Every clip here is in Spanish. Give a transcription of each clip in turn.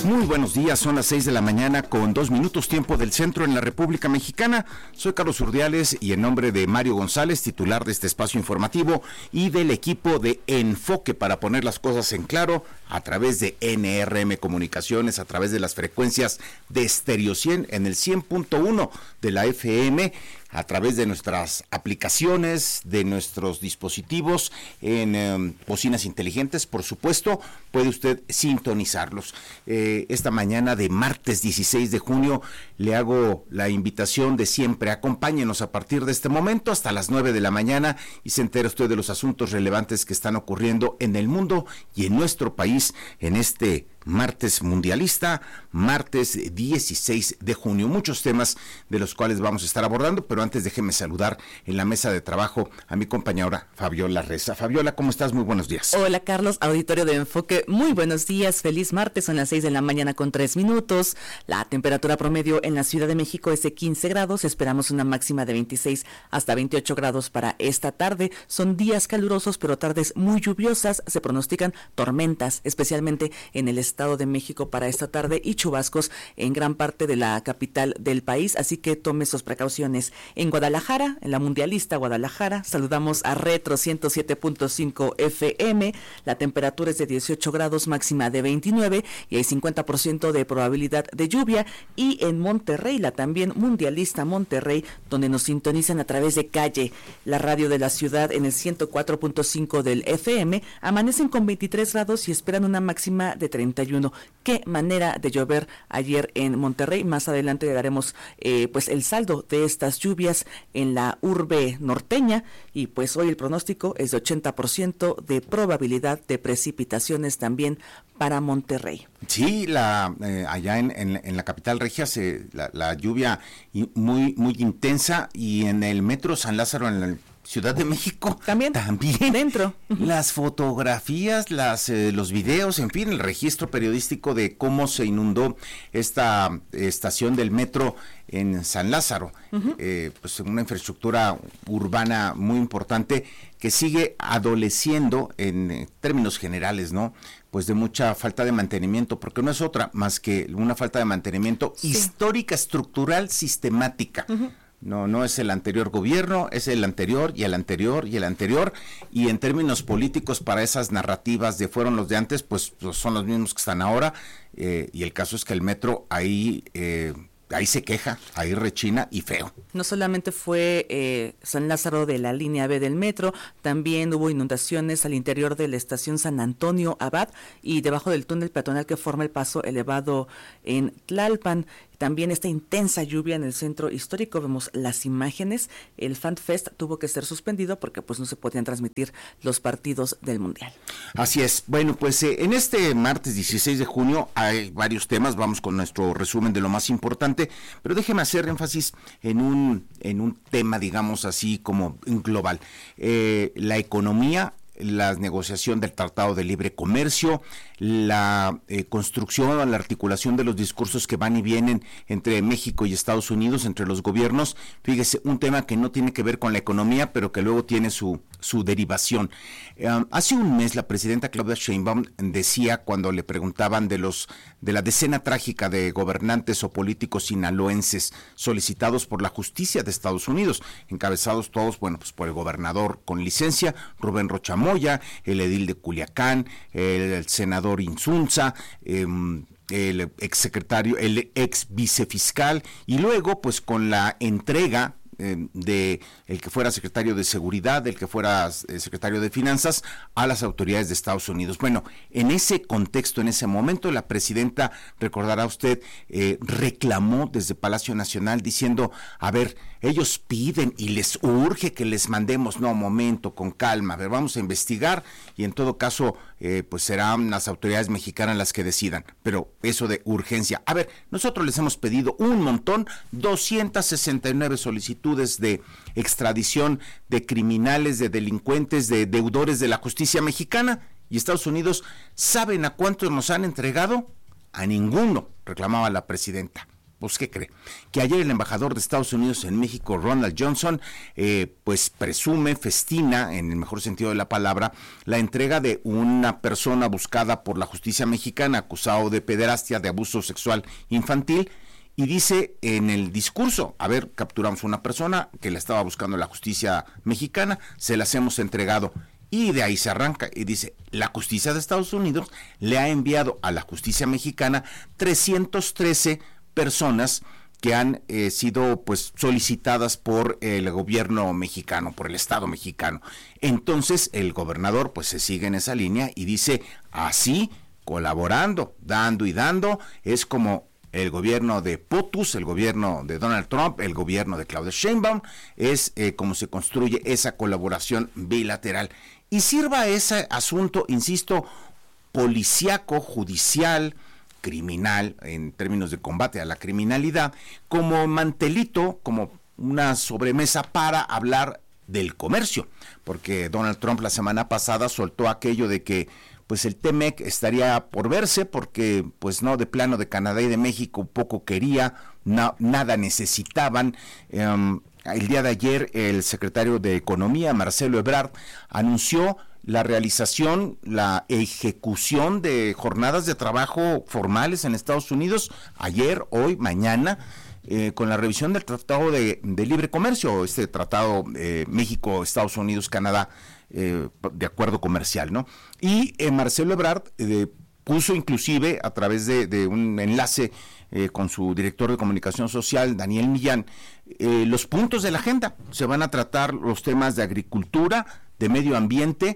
Muy buenos días, son las 6 de la mañana con 2 minutos tiempo del centro en la República Mexicana. Soy Carlos Urdiales y en nombre de Mario González, titular de este espacio informativo y del equipo de Enfoque para poner las cosas en claro a través de NRM Comunicaciones, a través de las frecuencias de Stereo 100 en el 100.1 de la FM, a través de nuestras aplicaciones, de nuestros dispositivos en bocinas inteligentes, por supuesto, puede usted sintonizarlos. Esta mañana de martes 16 de junio le hago la invitación de siempre, acompáñenos a partir de este momento hasta las 9 de la mañana y se entera usted de los asuntos relevantes que están ocurriendo en el mundo y en nuestro país en este martes mundialista, martes 16 de junio. Muchos temas de los cuales vamos a estar abordando, pero antes déjeme saludar en la mesa de trabajo a mi compañera Fabiola Reza. Fabiola, ¿cómo estás? Muy buenos días. Hola Carlos, auditorio de Enfoque, muy buenos días, feliz martes, son las 6 de la mañana con 3 minutos. La temperatura promedio en la Ciudad de México es de 15 grados, esperamos una máxima de 26 hasta 28 grados para esta tarde. Son días calurosos, pero tardes muy lluviosas, se pronostican tormentas, especialmente en el Estado de México para esta tarde y chubascos en gran parte de la capital del país, así que tome sus precauciones. En Guadalajara, en la Mundialista Guadalajara, saludamos a Retro 107.5 FM, la temperatura es de 18 grados, máxima de 29 y hay 50% de probabilidad de lluvia. Y en Monterrey, la también Mundialista Monterrey, donde nos sintonizan a través de Calle, la radio de la ciudad en el 104.5 del FM, amanecen con 23 grados y esperan una máxima de 31. Qué manera de llover ayer en Monterrey. Más adelante le daremos pues el saldo de estas lluvias en la urbe norteña y pues hoy el pronóstico es de 80% de probabilidad de precipitaciones también para Monterrey. Sí, allá en la capital regia la lluvia muy intensa y en el metro San Lázaro en la Ciudad de México también dentro. Las fotografías, los videos, en fin, el registro periodístico de cómo se inundó esta estación del metro en San Lázaro, pues una infraestructura urbana muy importante que sigue adoleciendo en términos generales, ¿no? Pues de mucha falta de mantenimiento, porque no es otra más que una falta de mantenimiento histórica, estructural, sistemática. No es el anterior gobierno, es el anterior y el anterior y el anterior, y en términos políticos para esas narrativas de fueron los de antes, pues son los mismos que están ahora, y el caso es que el metro ahí se queja, ahí rechina y feo. No solamente fue San Lázaro de la línea B del metro, también hubo inundaciones al interior de la estación San Antonio Abad y debajo del túnel peatonal que forma el paso elevado en Tlalpan. También esta intensa lluvia en el centro histórico, vemos las imágenes. El Fan Fest tuvo que ser suspendido porque pues no se podían transmitir los partidos del Mundial. Así es. Bueno, pues en este martes 16 de junio hay varios temas, vamos con nuestro resumen de lo más importante, pero déjeme hacer énfasis en un tema, digamos así, como global. La economía, la negociación del Tratado de Libre Comercio, la construcción, la articulación de los discursos que van y vienen entre México y Estados Unidos, entre los gobiernos. Fíjese, un tema que no tiene que ver con la economía, pero que luego tiene su derivación. Hace un mes la presidenta Claudia Sheinbaum decía, cuando le preguntaban de la decena trágica de gobernantes o políticos sinaloenses solicitados por la justicia de Estados Unidos, encabezados todos, bueno, pues por el gobernador con licencia, Rubén Rocha Moya, el edil de Culiacán, el senador Insunza, el exsecretario, el ex vicefiscal, y luego pues con la entrega de el que fuera secretario de Seguridad, el que fuera secretario de Finanzas, a las autoridades de Estados Unidos. Bueno, en ese contexto, en ese momento, la presidenta, recordará usted, reclamó desde Palacio Nacional diciendo, a ver, ellos piden y les urge que les mandemos, no, momento, con calma, a ver, vamos a investigar y en todo caso, pues serán las autoridades mexicanas las que decidan, pero eso de urgencia. A ver, nosotros les hemos pedido un montón, 269 solicitudes de extradición de criminales, de delincuentes, de deudores de la justicia mexicana, y Estados Unidos, ¿saben a cuántos nos han entregado? A ninguno, reclamaba la presidenta. Pues, ¿qué cree? Que ayer el embajador de Estados Unidos en México, Ronald Johnson, pues presume, festina, en el mejor sentido de la palabra, la entrega de una persona buscada por la justicia mexicana, acusado de pederastia, de abuso sexual infantil, y dice en el discurso, a ver, capturamos a una persona que la estaba buscando la justicia mexicana, se las hemos entregado. Y de ahí se arranca y dice, la justicia de Estados Unidos le ha enviado a la justicia mexicana 313 personas que han sido pues solicitadas por el gobierno mexicano, por el Estado mexicano. Entonces el gobernador pues se sigue en esa línea y dice, así, colaborando, dando y dando, es como el gobierno de POTUS, el gobierno de Donald Trump, el gobierno de Claudia Sheinbaum, es como se construye esa colaboración bilateral. Y sirva ese asunto, insisto, policíaco, judicial, criminal, en términos de combate a la criminalidad, como mantelito, como una sobremesa para hablar del comercio, porque Donald Trump la semana pasada soltó aquello de que pues el TEMEC estaría por verse, porque pues no, de plano de Canadá y de México poco quería, nada necesitaban. El día de ayer el secretario de Economía, Marcelo Ebrard, anunció la realización, la ejecución de jornadas de trabajo formales en Estados Unidos, ayer, hoy, mañana, con la revisión del Tratado de Libre Comercio, este tratado México, Estados Unidos, Canadá, de acuerdo comercial, ¿no? Y Marcelo Ebrard puso inclusive a través de un enlace con su director de comunicación social, Daniel Millán, los puntos de la agenda. Se van a tratar los temas de agricultura, de medio ambiente,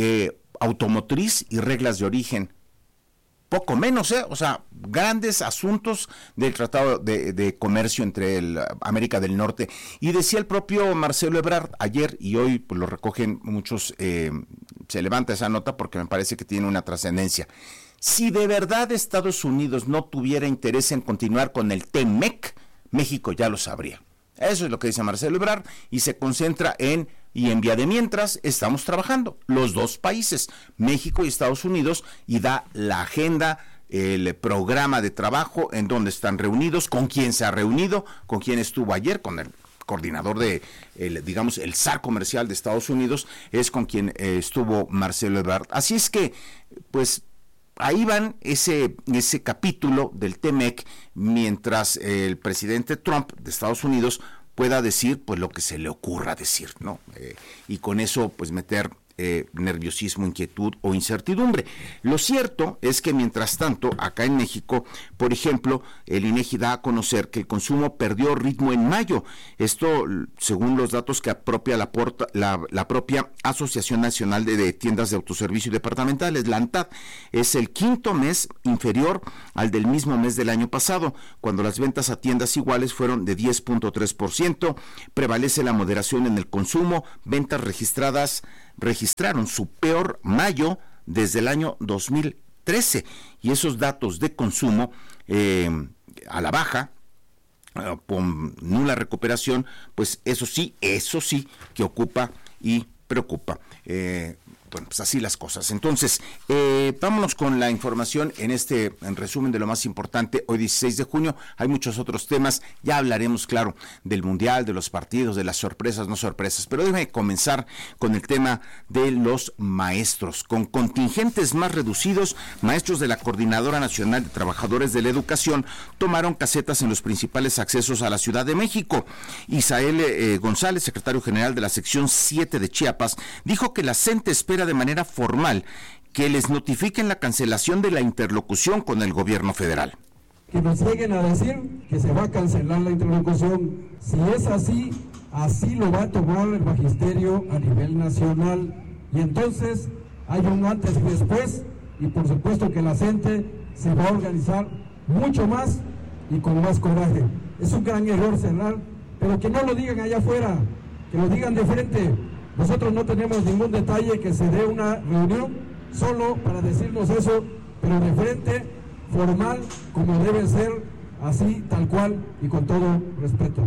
automotriz y reglas de origen. Poco menos, o sea, grandes asuntos del Tratado de Comercio entre América del Norte. Y decía el propio Marcelo Ebrard ayer, y hoy pues, lo recogen muchos, se levanta esa nota porque me parece que tiene una trascendencia. Si de verdad Estados Unidos no tuviera interés en continuar con el TEMEC, México ya lo sabría. Eso es lo que dice Marcelo Ebrard y se concentra y en vía de mientras estamos trabajando, los dos países, México y Estados Unidos, y da la agenda, el programa de trabajo en donde están reunidos, con quién se ha reunido, con quién estuvo ayer, con el coordinador digamos, el SAR comercial de Estados Unidos, es con quien estuvo Marcelo Ebrard. Así es que, pues, ahí van ese capítulo del TEMEC, mientras el presidente Trump de Estados Unidos pueda decir pues lo que se le ocurra decir, ¿no? Y con eso pues meter nerviosismo, inquietud o incertidumbre. Lo cierto es que mientras tanto, acá en México, por ejemplo, el INEGI da a conocer que el consumo perdió ritmo en mayo. Esto según los datos que apropia la propia Asociación Nacional de Tiendas de Autoservicio y Departamentales, la ANTAD. Es el quinto mes inferior al del mismo mes del año pasado, cuando las ventas a tiendas iguales fueron de 10.3%. Prevalece la moderación en el consumo. Ventas registraron su peor mayo desde el año 2013, y esos datos de consumo a la baja, con nula recuperación, pues eso sí que ocupa y preocupa. Bueno, pues así las cosas. Entonces, vámonos con la información en resumen de lo más importante. Hoy 16 de junio, hay muchos otros temas. Ya hablaremos, claro, del Mundial, de los partidos, de las sorpresas, no sorpresas. Pero déjeme comenzar con el tema de los maestros. Con contingentes más reducidos, maestros de la Coordinadora Nacional de Trabajadores de la Educación tomaron casetas en los principales accesos a la Ciudad de México. Isael González, secretario general de la sección 7 de Chiapas, dijo que la CENTE espera de manera formal que les notifiquen la cancelación de la interlocución con el gobierno federal. Que nos lleguen a decir que se va a cancelar la interlocución. Si es así, así lo va a tomar el magisterio a nivel nacional. Y entonces hay un antes y después, y por supuesto que la CENTE se va a organizar mucho más y con más coraje. Es un gran error cerrar, pero que no lo digan allá afuera, que lo digan de frente. Nosotros no tenemos ningún detalle que se dé una reunión solo para decirnos eso, pero de frente, formal, como debe ser, así, tal cual y con todo respeto.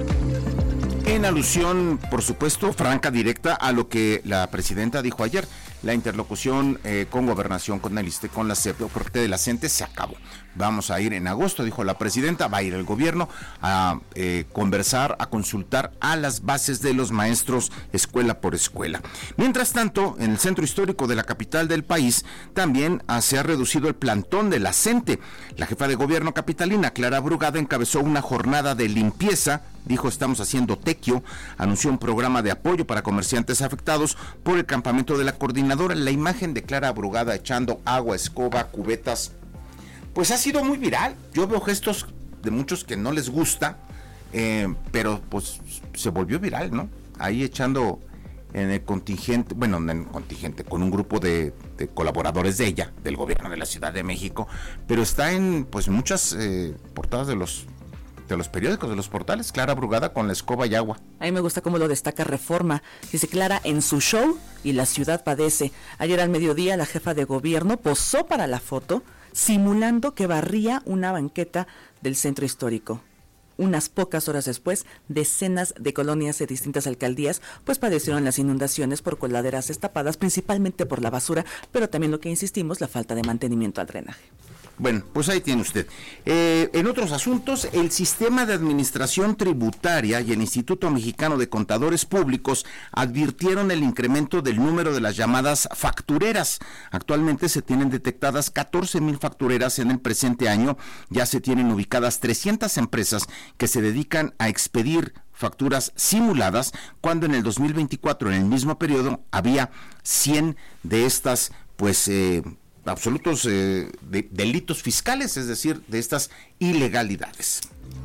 En alusión, por supuesto, franca, directa a lo que la presidenta dijo ayer, la interlocución con Gobernación, con el ISSSTE, con la SEP, por parte de la CENTE, se acabó. Vamos a ir en agosto, dijo la presidenta, va a ir el gobierno a conversar, a consultar a las bases de los maestros escuela por escuela. Mientras tanto, en el centro histórico de la capital del país, también se ha reducido el plantón de la CENTE. La jefa de gobierno capitalina, Clara Brugada, encabezó una jornada de limpieza. Dijo, estamos haciendo tequio, anunció un programa de apoyo para comerciantes afectados por el campamento de la coordinadora. La imagen de Clara Brugada echando agua, escoba, cubetas, pues ha sido muy viral. Yo veo gestos de muchos que no les gusta, pero pues se volvió viral, ¿no? Ahí echando en el contingente, con un grupo de colaboradores de ella, del gobierno de la Ciudad de México, pero está en pues muchas portadas de los periódicos, de los portales, Clara Brugada con la escoba y agua. A mí me gusta cómo lo destaca Reforma. Dice Clara en su show y la ciudad padece. Ayer al mediodía la jefa de gobierno posó para la foto simulando que barría una banqueta del centro histórico. Unas pocas horas después, decenas de colonias de distintas alcaldías pues padecieron las inundaciones por coladeras destapadas, principalmente por la basura, pero también lo que insistimos, la falta de mantenimiento al drenaje. Bueno, pues ahí tiene usted. En otros asuntos, el Sistema de Administración Tributaria y el Instituto Mexicano de Contadores Públicos advirtieron el incremento del número de las llamadas factureras. Actualmente se tienen detectadas 14,000 factureras en el presente año. Ya se tienen ubicadas 300 empresas que se dedican a expedir facturas simuladas, cuando en el 2024, en el mismo periodo, había 100 de estas, pues, absolutos delitos fiscales, es decir, de estas ilegalidades.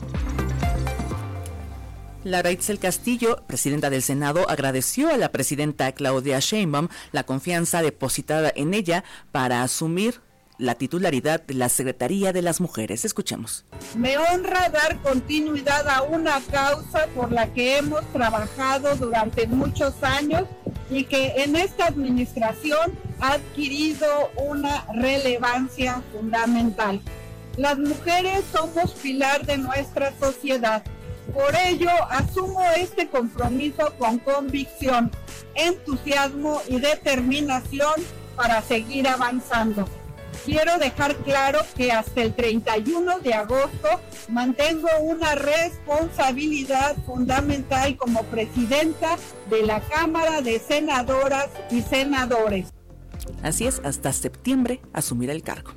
Laura Itzel Castillo, presidenta del Senado, agradeció a la presidenta Claudia Sheinbaum la confianza depositada en ella para asumir la titularidad de la Secretaría de las Mujeres. Escuchemos. Me honra dar continuidad a una causa por la que hemos trabajado durante muchos años y que en esta administración ha adquirido una relevancia fundamental. Las mujeres somos pilar de nuestra sociedad. Por ello, asumo este compromiso con convicción, entusiasmo y determinación para seguir avanzando. Quiero dejar claro que hasta el 31 de agosto mantengo una responsabilidad fundamental como presidenta de la Cámara de Senadoras y Senadores. Así es, hasta septiembre asumirá el cargo.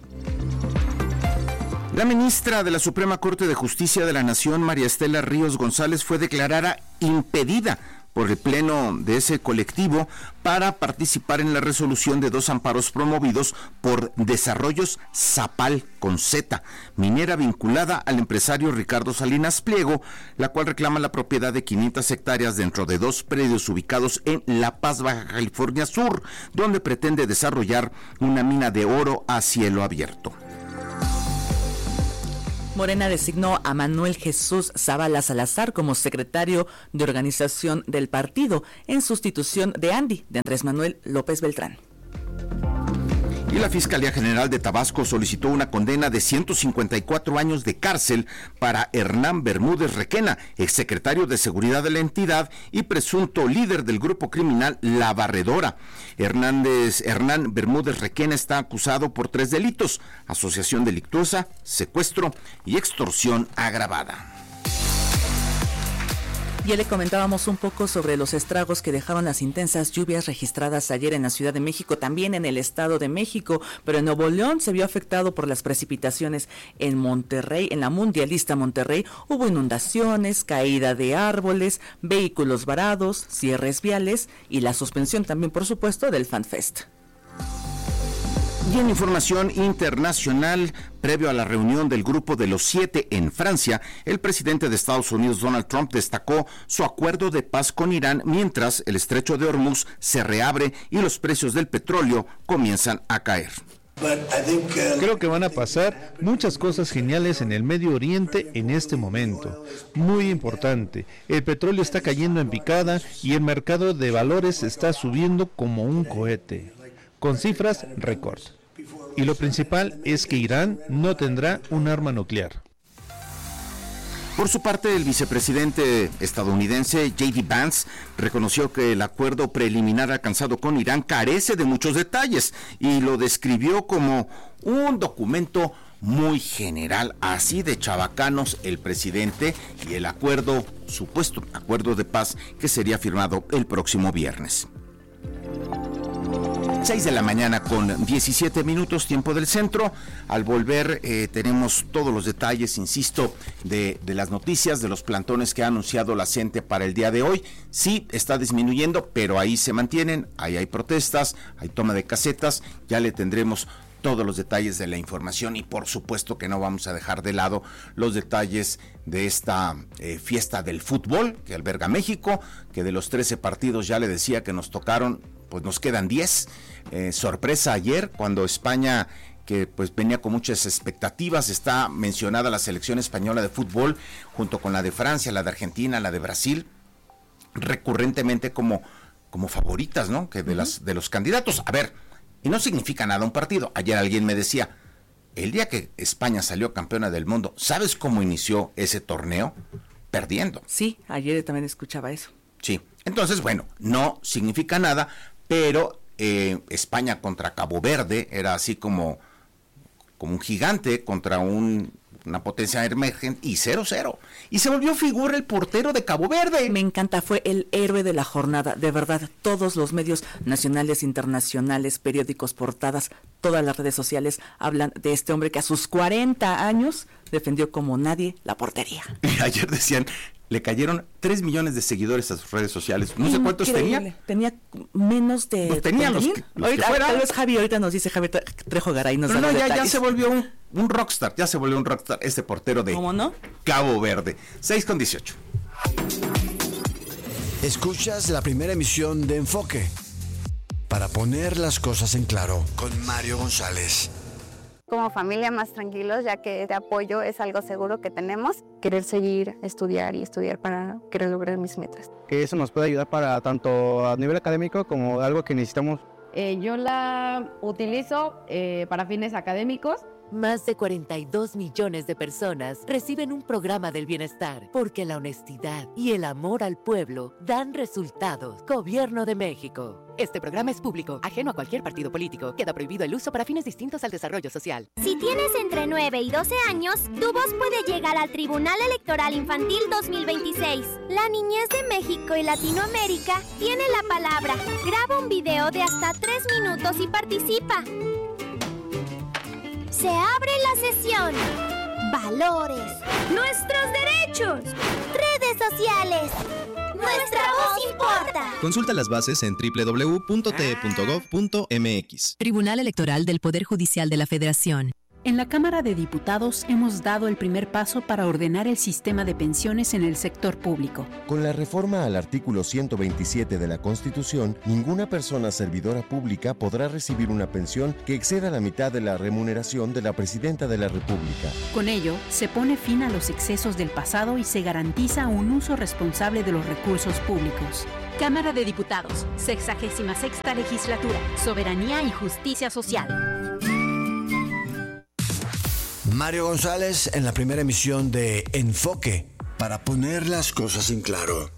La ministra de la Suprema Corte de Justicia de la Nación, María Estela Ríos González, fue declarada impedida por el pleno de ese colectivo para participar en la resolución de 2 amparos promovidos por Desarrollos Zapal con Z, minera vinculada al empresario Ricardo Salinas Pliego, la cual reclama la propiedad de 500 hectáreas dentro de 2 predios ubicados en La Paz, Baja California Sur, donde pretende desarrollar una mina de oro a cielo abierto. Morena designó a Manuel Jesús Zavala Salazar como secretario de organización del partido, en sustitución de Andrés Manuel López Beltrán. Y la Fiscalía General de Tabasco solicitó una condena de 154 años de cárcel para Hernán Bermúdez Requena, exsecretario de Seguridad de la entidad y presunto líder del grupo criminal La Barredora. Hernán Bermúdez Requena está acusado por 3 delitos: asociación delictuosa, secuestro y extorsión agravada. Ya le comentábamos un poco sobre los estragos que dejaron las intensas lluvias registradas ayer en la Ciudad de México, también en el Estado de México, pero en Nuevo León se vio afectado por las precipitaciones. En Monterrey, en la Mundialista Monterrey, hubo inundaciones, caída de árboles, vehículos varados, cierres viales y la suspensión también, por supuesto, del FanFest. Y en información internacional, previo a la reunión del Grupo de los 7 en Francia, el presidente de Estados Unidos, Donald Trump, destacó su acuerdo de paz con Irán mientras el estrecho de Hormuz se reabre y los precios del petróleo comienzan a caer. Creo que van a pasar muchas cosas geniales en el Medio Oriente en este momento. Muy importante, el petróleo está cayendo en picada y el mercado de valores está subiendo como un cohete, con cifras récord. Y lo principal es que Irán no tendrá un arma nuclear. Por su parte, el vicepresidente estadounidense J.D. Vance reconoció que el acuerdo preliminar alcanzado con Irán carece de muchos detalles y lo describió como un documento muy general, así de chabacanos el presidente, y el acuerdo, supuesto acuerdo de paz que sería firmado el próximo viernes. 6 de la mañana con 17 minutos, tiempo del centro. Al volver tenemos todos los detalles, insisto, de las noticias, de los plantones que ha anunciado la CENTE para el día de hoy. Sí, está disminuyendo, pero ahí se mantienen, ahí hay protestas, hay toma de casetas, ya le tendremos todos los detalles de la información y por supuesto que no vamos a dejar de lado los detalles de esta fiesta del fútbol que alberga México, que de los 13 partidos ya le decía que nos tocaron, pues nos quedan 10. Sorpresa ayer cuando España, que pues venía con muchas expectativas, está mencionada la selección española de fútbol junto con la de Francia, la de Argentina, la de Brasil, recurrentemente como favoritas, ¿no? Que de los candidatos. A ver, y no significa nada un partido. Ayer alguien me decía, el día que España salió campeona del mundo, ¿sabes cómo inició ese torneo? Perdiendo. Sí, ayer también escuchaba eso. Sí, entonces, bueno, no significa nada, pero España contra Cabo Verde era así como un gigante contra una potencia emergente y 0-0. Y se volvió figura el portero de Cabo Verde. Me encanta, fue el héroe de la jornada, de verdad. Todos los medios nacionales, internacionales, periódicos, portadas, todas las redes sociales hablan de este hombre que a sus 40 años defendió como nadie la portería. Y ayer decían, le cayeron 3 millones de seguidores a sus redes sociales. No sé cuántos tenía. Tenía menos de... Pues tenía los que fuera. Tal vez Javi, ahorita nos dice Javier Trejo Garay. Nos no, ya se volvió un rockstar. Ya se volvió un rockstar este portero de ¿Cómo no? Cabo Verde. 6:18. Escuchas la primera emisión de Enfoque. Para poner las cosas en claro con Mario González. Como familia más tranquilos, ya que este apoyo es algo seguro que tenemos. Querer seguir, estudiar para querer lograr mis metas. Que eso nos puede ayudar para tanto a nivel académico como algo que necesitamos. Yo la utilizo para fines académicos. Más de 42 millones de personas reciben un programa del bienestar porque la honestidad y el amor al pueblo dan resultados. Gobierno de México. Este programa es público, ajeno a cualquier partido político. Queda prohibido el uso para fines distintos al desarrollo social. Si tienes entre 9 y 12 años, tu voz puede llegar al Tribunal Electoral Infantil 2026. La niñez de México y Latinoamérica tiene la palabra. Graba un video de hasta 3 minutos y participa. Se abre la sesión. Valores. Nuestros derechos. Redes sociales. Nuestra voz importa. Consulta las bases en www.te.gov.mx. Tribunal Electoral del Poder Judicial de la Federación. En la Cámara de Diputados hemos dado el primer paso para ordenar el sistema de pensiones en el sector público. Con la reforma al artículo 127 de la Constitución, ninguna persona servidora pública podrá recibir una pensión que exceda la mitad de la remuneración de la Presidenta de la República. Con ello, se pone fin a los excesos del pasado y se garantiza un uso responsable de los recursos públicos. Cámara de Diputados, 66ª Legislatura, Soberanía y Justicia Social. Mario González en la primera emisión de Enfoque, para poner las cosas en claro.